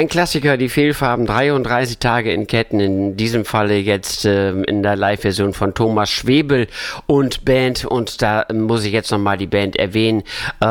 Ein Klassiker, die Fehlfarben, 33 Tage in Ketten, in diesem Falle jetzt in der Live-Version von Thomas Schwebel und Band, und da muss ich jetzt nochmal die Band erwähnen.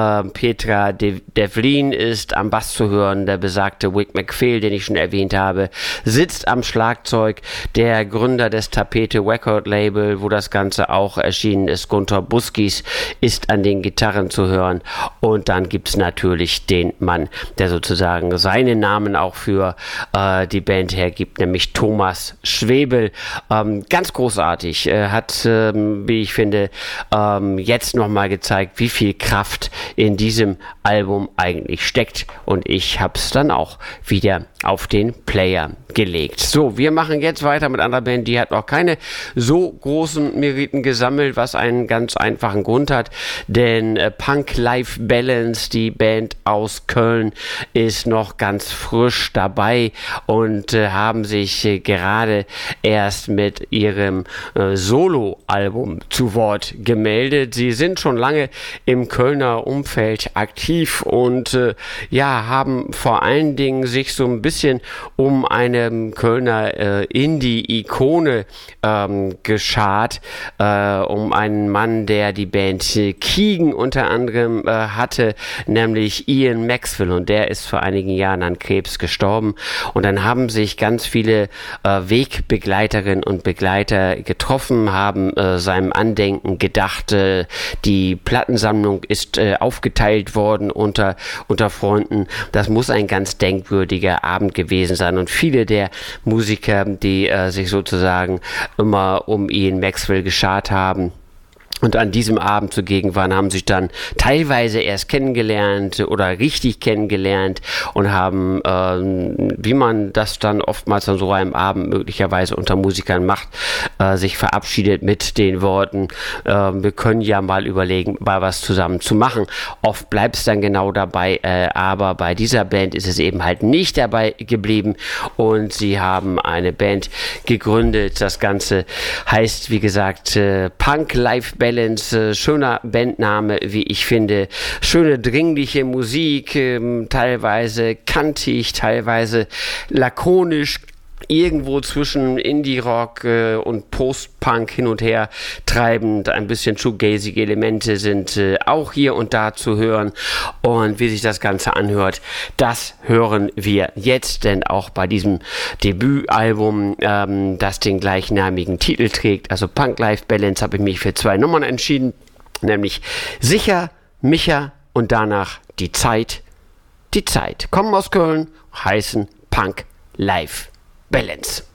Petra Devlin ist am Bass zu hören, der besagte Wick McPhail, den ich schon erwähnt habe, sitzt am Schlagzeug, der Gründer des Tapete Record Label, wo das Ganze auch erschienen ist, Gunter Buskis, ist an den Gitarren zu hören, und dann gibt's natürlich den Mann, der sozusagen seinen Namen auch für die Band hergibt, nämlich Thomas Schwebel. Ganz großartig. Hat, wie ich finde, jetzt nochmal gezeigt, wie viel Kraft in diesem Album eigentlich steckt, und ich habe es dann auch wieder auf den Player gelegt. So, wir machen jetzt weiter mit einer Band, die hat noch keine so großen Meriten gesammelt, was einen ganz einfachen Grund hat, denn Punk Life Balance, die Band aus Köln, ist noch ganz frisch dabei und haben sich gerade erst mit ihrem Solo-Album zu Wort gemeldet. Sie sind schon lange im Kölner Umfeld aktiv und haben vor allen Dingen sich so ein bisschen um eine Kölner Indie-Ikone geschart, um einen Mann, der die Band Kiegen unter anderem hatte, nämlich Ian Maxwell, und der ist vor einigen Jahren an Krebs gestorben, und dann haben sich ganz viele Wegbegleiterinnen und Begleiter getroffen, haben seinem Andenken gedacht. Die Plattensammlung ist aufgeteilt worden unter Freunden. Das muss ein ganz denkwürdiger Abend gewesen sein, und viele der Musiker, die sich sozusagen immer um Ian Maxwell geschart haben und an diesem Abend zugegen waren, haben sich dann teilweise erst kennengelernt oder richtig kennengelernt und haben, wie man das dann oftmals an so einem Abend möglicherweise unter Musikern macht, sich verabschiedet mit den Worten, wir können ja mal überlegen, mal was zusammen zu machen. Oft bleibt es dann genau dabei, aber bei dieser Band ist es eben halt nicht dabei geblieben, und sie haben eine Band gegründet. Das Ganze heißt, wie gesagt, Punk Life Balance. Schöner Bandname, wie ich finde. Schöne, dringliche Musik, teilweise kantig, teilweise lakonisch, irgendwo zwischen Indie-Rock und Post-Punk hin und her treibend. Ein bisschen shoegazige Elemente sind auch hier und da zu hören. Und wie sich das Ganze anhört, das hören wir jetzt, denn auch bei diesem Debütalbum, das den gleichnamigen Titel trägt, also Punk Life Balance, habe ich mich für 2 Nummern entschieden, nämlich Sicher, Micha und danach Die Zeit. Die Zeit. Kommen aus Köln, heißen Punk Life Balance.